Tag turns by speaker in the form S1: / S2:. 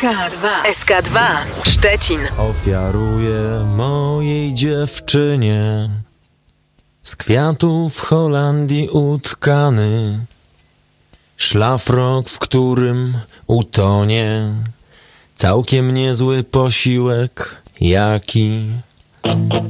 S1: SK2 Szczecin.
S2: Ofiaruję mojej dziewczynie z kwiatów Holandii utkany szlafrok, w którym utonie całkiem niezły posiłek, jaki